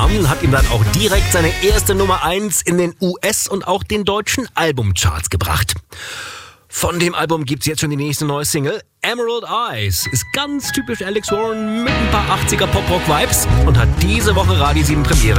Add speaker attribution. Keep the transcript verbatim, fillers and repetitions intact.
Speaker 1: bekommen, hat ihm dann auch direkt seine erste Nummer eins in den U S- und auch den deutschen Albumcharts gebracht. Von dem Album gibt's jetzt schon die nächste neue Single. Emerald Eyes ist ganz typisch Alex Warren mit ein paar achtziger Pop-Rock-Vibes und hat diese Woche Radio sieben Premiere.